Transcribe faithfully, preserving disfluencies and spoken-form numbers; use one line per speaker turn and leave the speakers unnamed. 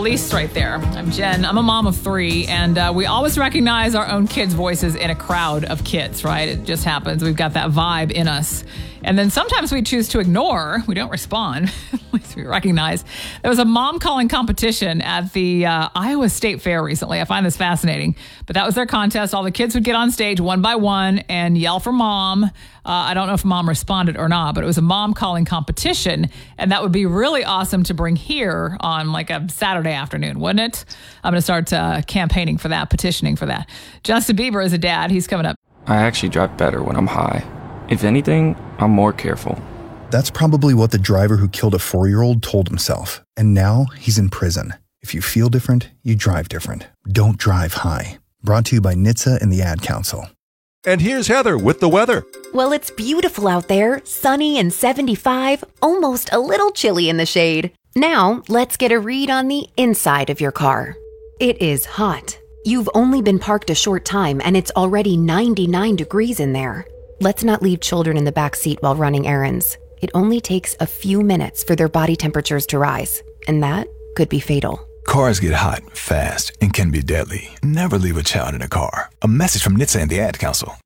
Elise right there. I'm Jen. I'm a mom of three, and uh, we always recognize our own kids' voices in a crowd of kids, right? It just happens. We've got that vibe in us. And then sometimes we choose to ignore. We don't respond. At least we recognize. There was a mom calling competition at the uh, Iowa State Fair recently. I find this fascinating. But that was their contest. All the kids would get on stage one by one and yell for mom. Uh, I don't know if mom responded or not, but it was a mom calling competition. And that would be really awesome to bring here on like a Saturday afternoon, wouldn't it? I'm going to start uh, campaigning for that, petitioning for that. Justin Bieber is a dad. He's coming up.
I actually drive better when I'm high. If anything, I'm more careful.
That's probably what the driver who killed a four-year-old told himself. And now he's in prison. If you feel different, you drive different. Don't drive high. Brought to you by N H T S A and the Ad Council.
And here's Heather with the weather.
Well, it's beautiful out there, sunny and seventy-five, almost a little chilly in the shade. Now, let's get a read on the inside of your car. It is hot. You've only been parked a short time and it's already ninety-nine degrees in there. Let's not leave children in the back seat while running errands. It only takes a few minutes for their body temperatures to rise, and that could be fatal.
Cars get hot, fast, and can be deadly. Never leave a child in a car. A message from N H T S A and the Ad Council.